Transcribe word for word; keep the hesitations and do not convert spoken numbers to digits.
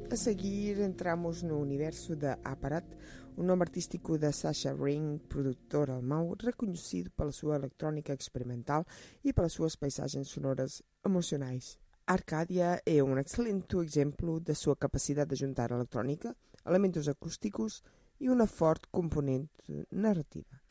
A seguir entramos no universo de Aparat, o nome artístico de Sasha Ring, produtor alemão reconhecido pela sua eletrónica experimental e pelas suas paisagens sonoras emocionais. Arcadia é um excelente exemplo da sua capacidade de juntar eletrónica, elementos acústicos e uma forte componente narrativa.